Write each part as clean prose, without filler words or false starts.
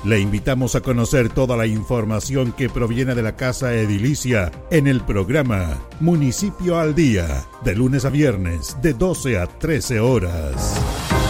Le invitamos a conocer toda la información que proviene de la Casa Edilicia en el programa Municipio al Día, de lunes a viernes, de 12 a 13 horas.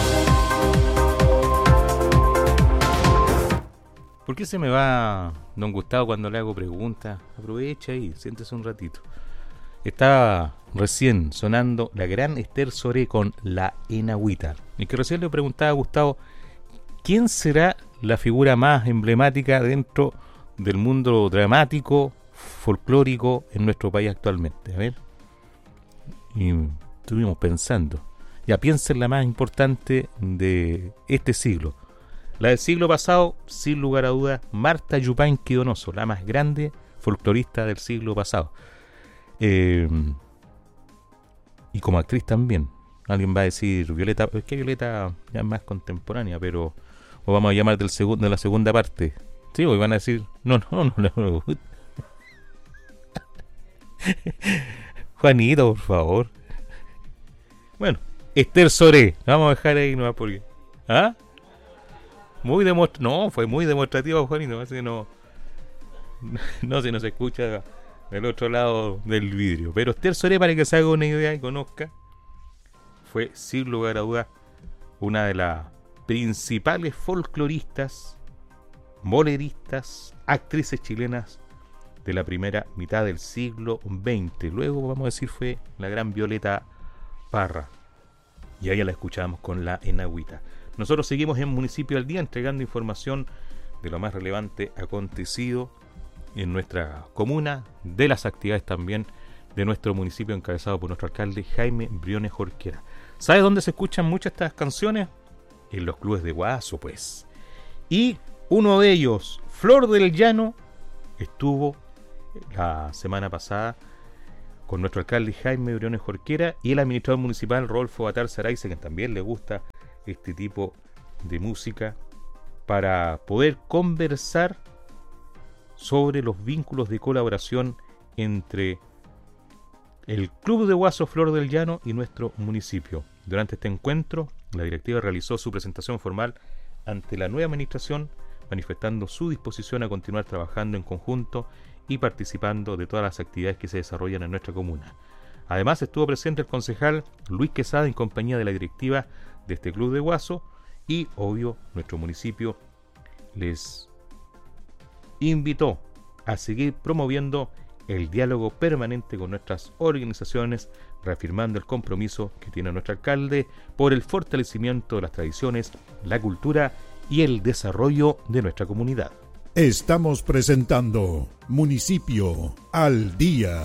¿Por qué se me va don Gustavo cuando le hago preguntas? Aprovecha y siéntese un ratito. Está recién sonando la gran Esther Soré con La Enagüita. Y que recién le preguntaba a Gustavo, ¿quién será la figura más emblemática dentro del mundo dramático, folclórico en nuestro país actualmente? A ver. Y estuvimos pensando. Ya piensen la más importante de este siglo. La del siglo pasado, sin lugar a dudas, Marta Yupanqui Donoso, la más grande folclorista del siglo pasado. Y como actriz también. Alguien va a decir Violeta, es que Violeta ya es más contemporánea, pero o vamos a llamar de la segunda parte. Sí, hoy van a decir, no. Juanito, por favor. Bueno, Esther Soré, vamos a dejar ahí nomás porque. ¿Ah? Fue muy demostrativo, Juanito, así que no se escucha del otro lado del vidrio. Pero Esther Soré, para que se haga una idea y conozca, fue sin lugar a dudas una de las principales folcloristas, boleristas, actrices chilenas de la primera mitad del siglo XX. Luego, vamos a decir, fue la gran Violeta Parra. Y a ella la escuchamos con La Enagüita. Nosotros seguimos en Municipio al Día entregando información de lo más relevante acontecido en nuestra comuna, de las actividades también de nuestro municipio encabezado por nuestro alcalde Jaime Briones Jorquera. ¿Sabe dónde se escuchan muchas estas canciones? En los clubes de Guaso, pues. Y uno de ellos, Flor del Llano, estuvo la semana pasada con nuestro alcalde Jaime Briones Jorquera y el administrador municipal Rodolfo Batar Saraiza, que también le gusta este tipo de música, para poder conversar sobre los vínculos de colaboración entre el Club de Guaso Flor del Llano y nuestro municipio. Durante este encuentro, la directiva realizó su presentación formal ante la nueva administración, manifestando su disposición a continuar trabajando en conjunto y participando de todas las actividades que se desarrollan en nuestra comuna. Además, estuvo presente el concejal Luis Quesada en compañía de la directiva de este Club de Guaso y, obvio, nuestro municipio les invitó a seguir promoviendo el diálogo permanente con nuestras organizaciones, reafirmando el compromiso que tiene nuestro alcalde por el fortalecimiento de las tradiciones, la cultura y el desarrollo de nuestra comunidad. Estamos presentando Municipio al Día.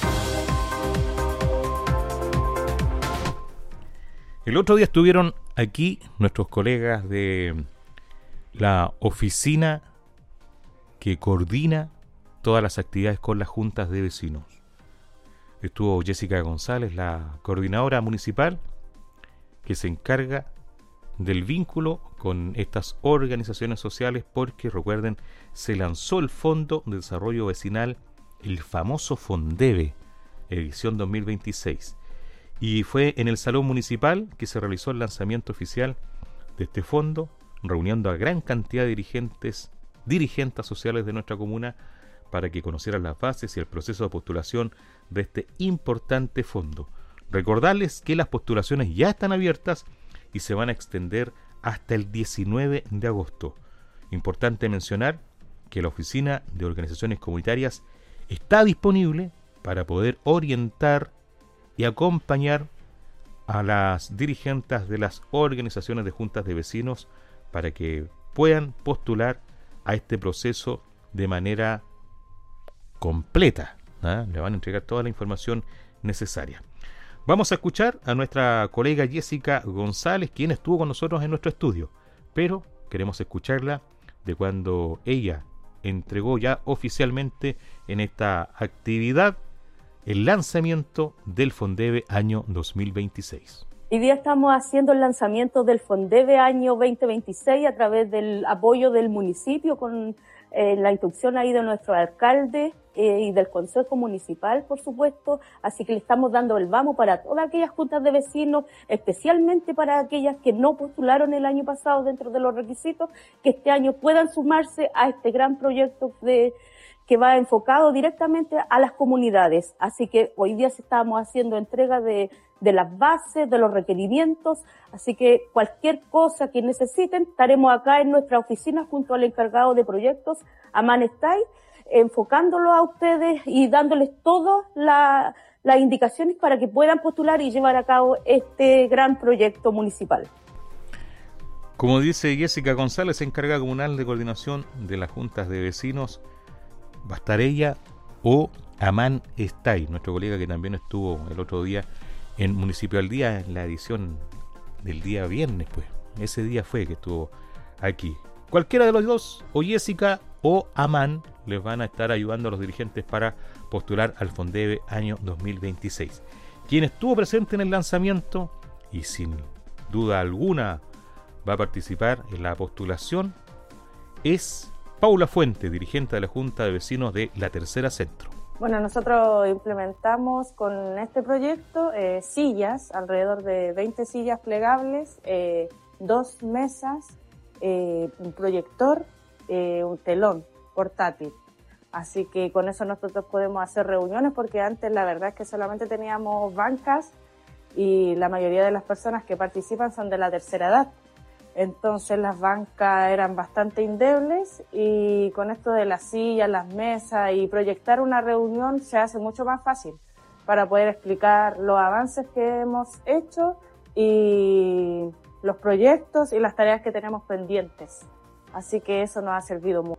El otro día estuvieron aquí nuestros colegas de la oficina que coordina todas las actividades con las juntas de vecinos. Estuvo Jessica González, la coordinadora municipal, que se encarga del vínculo con estas organizaciones sociales, porque recuerden, se lanzó el Fondo de Desarrollo Vecinal, el famoso FONDEVE, edición 2026. Y fue en el Salón Municipal que se realizó el lanzamiento oficial de este fondo, reuniendo a gran cantidad de dirigentes sociales de nuestra comuna para que conocieran las bases y el proceso de postulación de este importante fondo. Recordarles que las postulaciones ya están abiertas y se van a extender hasta el 19 de agosto. Importante mencionar que la Oficina de Organizaciones Comunitarias está disponible para poder orientar y acompañar a las dirigentes de las organizaciones de juntas de vecinos para que puedan postular a este proceso de manera completa. Le van a entregar toda la información necesaria. Vamos a escuchar a nuestra colega Jessica González, quien estuvo con nosotros en nuestro estudio, pero queremos escucharla de cuando ella entregó ya oficialmente en esta actividad el lanzamiento del FONDEVE año 2026. Hoy día estamos haciendo el lanzamiento del FONDEVE año 2026 a través del apoyo del municipio con la instrucción ahí de nuestro alcalde y del Consejo Municipal, por supuesto, así que le estamos dando el vamos para todas aquellas juntas de vecinos, especialmente para aquellas que no postularon el año pasado dentro de los requisitos, que este año puedan sumarse a este gran proyecto que va enfocado directamente a las comunidades. Así que hoy día estamos haciendo entrega de las bases, de los requerimientos, así que cualquier cosa que necesiten, estaremos acá en nuestra oficina junto al encargado de proyectos, Amán Estay, enfocándolo a ustedes y dándoles todas las indicaciones para que puedan postular y llevar a cabo este gran proyecto municipal. Como dice Jessica González, encargada comunal de coordinación de las juntas de vecinos, va a estar ella o Amán Estay, nuestro colega que también estuvo el otro día en Municipio al Día, en la edición del día viernes, pues. Ese día fue que estuvo aquí. Cualquiera de los dos, o Jessica o Amán, les van a estar ayudando a los dirigentes para postular al Fondeve año 2026. Quien estuvo presente en el lanzamiento y sin duda alguna va a participar en la postulación es Paula Fuente, dirigente de la Junta de Vecinos de La Tercera Centro. Bueno, nosotros implementamos con este proyecto sillas, alrededor de 20 sillas plegables, 2 mesas, un proyector, un telón portátil. Así que con eso nosotros podemos hacer reuniones, porque antes la verdad es que solamente teníamos bancas y la mayoría de las personas que participan son de la tercera edad. Entonces las bancas eran bastante endebles y con esto de las sillas, las mesas y proyectar una reunión se hace mucho más fácil para poder explicar los avances que hemos hecho y los proyectos y las tareas que tenemos pendientes. Así que eso nos ha servido mucho.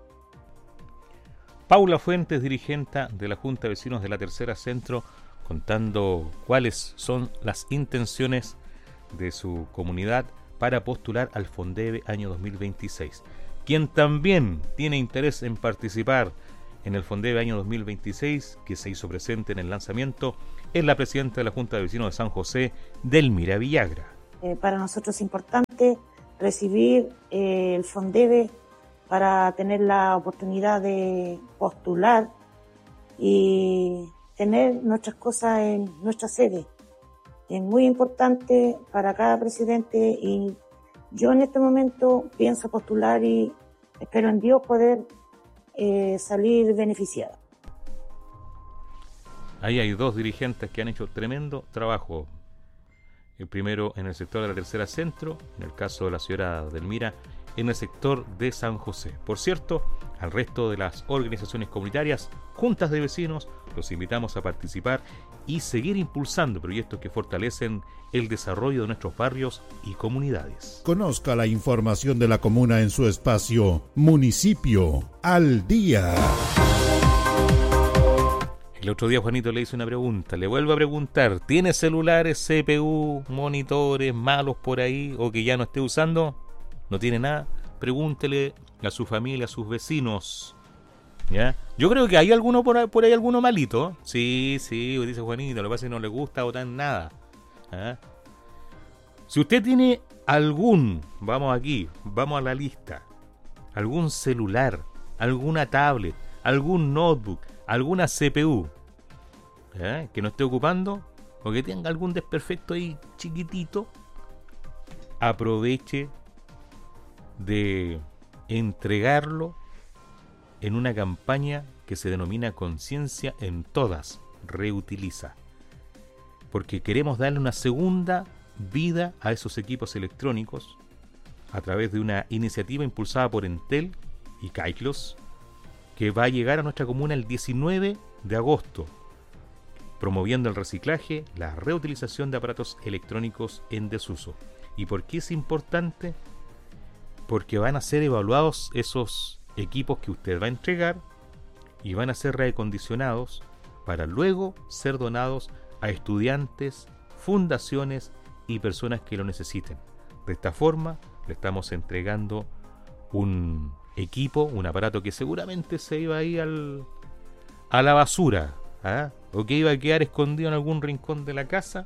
Paula Fuentes, dirigente de la Junta de Vecinos de La Tercera Centro, contando cuáles son las intenciones de su comunidad para postular al Fondeve año 2026. Quien también tiene interés en participar en el Fondeve año 2026, que se hizo presente en el lanzamiento, es la presidenta de la Junta de Vecinos de San José, Delmira Villagra. Para nosotros es importante recibir el Fondeve para tener la oportunidad de postular y tener nuestras cosas en nuestra sede. Es muy importante para cada presidente y yo en este momento pienso postular y espero en Dios poder salir beneficiada. Ahí hay 2 dirigentes que han hecho tremendo trabajo. El primero en el sector de La Tercera Centro, en el caso de la señora Delmira, en el sector de San José. Por cierto, al resto de las organizaciones comunitarias, juntas de vecinos, los invitamos a participar y seguir impulsando proyectos que fortalecen el desarrollo de nuestros barrios y comunidades. Conozca la información de la comuna en su espacio Municipio al Día. El otro día Juanito le hizo una pregunta, le vuelvo a preguntar, ¿tiene celulares, CPU, monitores malos por ahí o que ya no esté usando? ¿No tiene nada? Pregúntele a su familia, a sus vecinos. ¿Ya? Yo creo que hay alguno por ahí alguno malito. Sí, dice Juanito, lo que pasa es que no le gusta votar nada. ¿Ah? Si usted tiene algún, vamos a la lista, algún celular, alguna tablet, algún notebook, alguna CPU, ¿ya? Que no esté ocupando o que tenga algún desperfecto ahí chiquitito, aproveche de entregarlo en una campaña que se denomina Conciencia en Todas, reutiliza. Porque queremos darle una segunda vida a esos equipos electrónicos a través de una iniciativa impulsada por Entel y Caiclos, que va a llegar a nuestra comuna el 19 de agosto, promoviendo el reciclaje, la reutilización de aparatos electrónicos en desuso. ¿Y por qué es importante? Porque van a ser evaluados esos equipos que usted va a entregar y van a ser reacondicionados para luego ser donados a estudiantes, fundaciones y personas que lo necesiten. De esta forma le estamos entregando un equipo, un aparato que seguramente se iba a ir a la basura, ¿ah? O que iba a quedar escondido en algún rincón de la casa,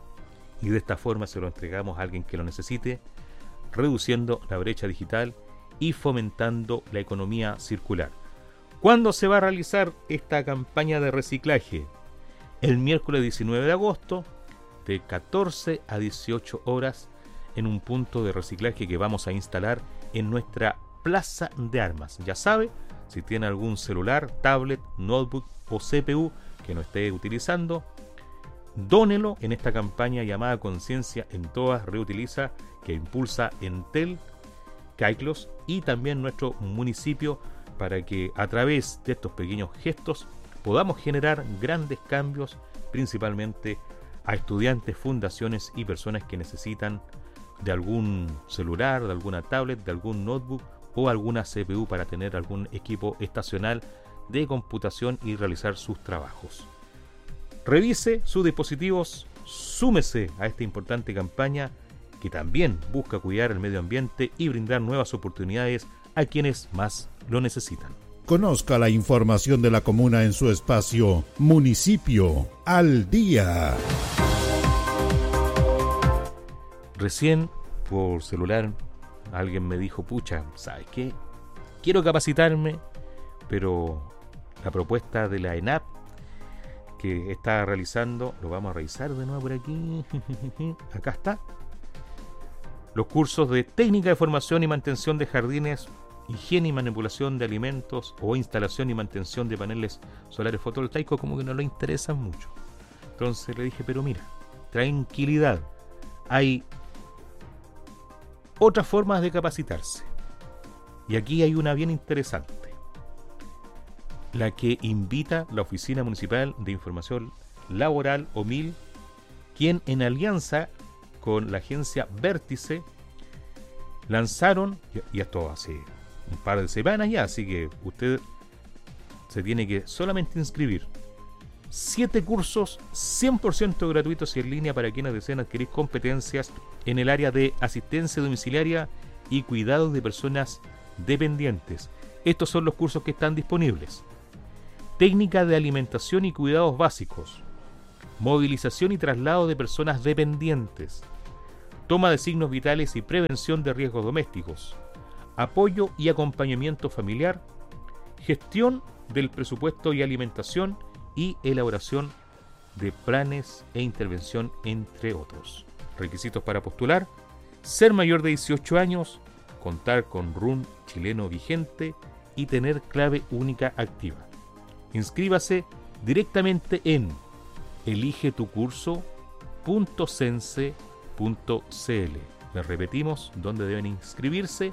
y de esta forma se lo entregamos a alguien que lo necesite, reduciendo la brecha digital y fomentando la economía circular. ¿Cuándo se va a realizar esta campaña de reciclaje? El miércoles 19 de agosto, de 14 a 18 horas, en un punto de reciclaje que vamos a instalar en nuestra Plaza de Armas. Ya sabe, si tiene algún celular, tablet, notebook o CPU que no esté utilizando, dónelo en esta campaña llamada Conciencia en Todas Reutiliza, que impulsa Entel, Caiclos y también nuestro municipio, para que a través de estos pequeños gestos podamos generar grandes cambios, principalmente a estudiantes, fundaciones y personas que necesitan de algún celular, de alguna tablet, de algún notebook o alguna CPU para tener algún equipo estacional de computación y realizar sus trabajos. Revise sus dispositivos, súmese a esta importante campaña que también busca cuidar el medio ambiente y brindar nuevas oportunidades a quienes más lo necesitan. Conozca la información de la comuna en su espacio Municipio al Día. Recién por celular alguien me dijo, pucha, ¿sabes qué? Quiero capacitarme, pero la propuesta de la ENAP que está realizando, lo vamos a revisar de nuevo por aquí, acá está, los cursos de técnica de formación y mantención de jardines, higiene y manipulación de alimentos o instalación y mantención de paneles solares fotovoltaicos, como que no le interesan mucho. Entonces le dije, pero mira, tranquilidad, hay otras formas de capacitarse. Y aquí hay una bien interesante, la que invita la Oficina Municipal de Información Laboral, OMIL, quien en alianza con la agencia Vértice lanzaron, y esto hace un par de semanas ya, así que usted se tiene que solamente inscribir, 7 cursos 100% gratuitos y en línea para quienes deseen adquirir competencias en el área de asistencia domiciliaria y cuidados de personas dependientes. Estos son los cursos que están disponibles: técnica de alimentación y cuidados básicos, movilización y traslado de personas dependientes, toma de signos vitales y prevención de riesgos domésticos, apoyo y acompañamiento familiar, gestión del presupuesto y alimentación y elaboración de planes e intervención, entre otros. Requisitos para postular: ser mayor de 18 años, contar con RUN chileno vigente y tener clave única activa. Inscríbase directamente en eligetucurso.cense.cl. Les repetimos dónde deben inscribirse: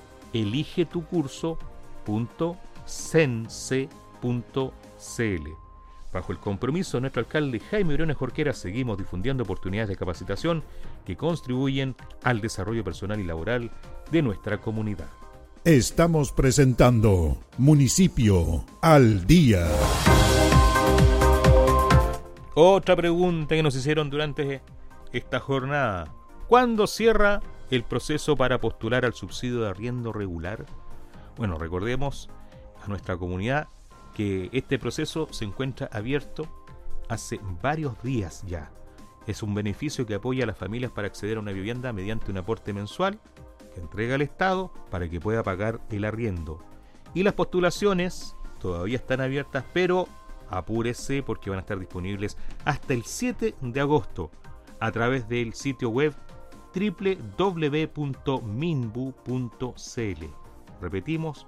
eligetucurso.cense.cl. Bajo el compromiso de nuestro alcalde Jaime Briones Jorquera, seguimos difundiendo oportunidades de capacitación que contribuyen al desarrollo personal y laboral de nuestra comunidad. Estamos presentando Municipio al Día. Otra pregunta que nos hicieron durante esta jornada: ¿cuándo cierra el proceso para postular al subsidio de arriendo regular? Bueno, recordemos a nuestra comunidad que este proceso se encuentra abierto hace varios días ya. Es un beneficio que apoya a las familias para acceder a una vivienda mediante un aporte mensual que entrega el Estado para que pueda pagar el arriendo. Y las postulaciones todavía están abiertas, pero apúrese porque van a estar disponibles hasta el 7 de agosto a través del sitio web www.minbu.cl. Repetimos,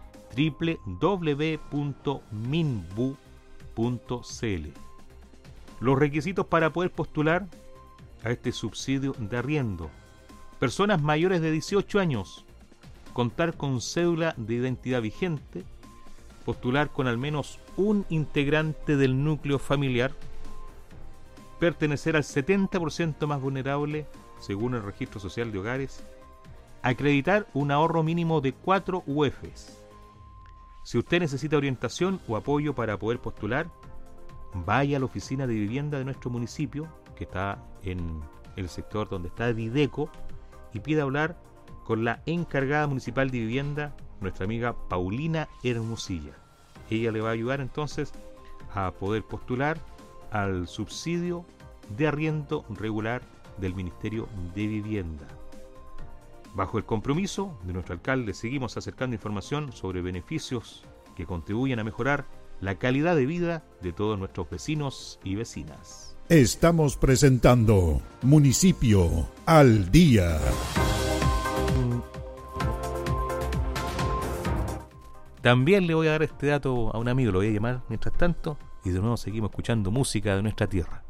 www.minbu.cl. Los requisitos para poder postular a este subsidio de arriendo: personas mayores de 18 años, contar con cédula de identidad vigente, postular con al menos un integrante del núcleo familiar, pertenecer al 70% más vulnerable según el Registro Social de Hogares, acreditar un ahorro mínimo de 4 UFs. Si usted necesita orientación o apoyo para poder postular, vaya a la oficina de vivienda de nuestro municipio, que está en el sector donde está Videco, y pida hablar con la encargada municipal de vivienda, nuestra amiga Paulina Hermosilla. Ella le va a ayudar entonces a poder postular al subsidio de arriendo regular del Ministerio de Vivienda. Bajo el compromiso de nuestro alcalde, seguimos acercando información sobre beneficios que contribuyen a mejorar la calidad de vida de todos nuestros vecinos y vecinas. Estamos presentando Municipio al Día. También le voy a dar este dato a un amigo, lo voy a llamar mientras tanto, y de nuevo seguimos escuchando música de nuestra tierra.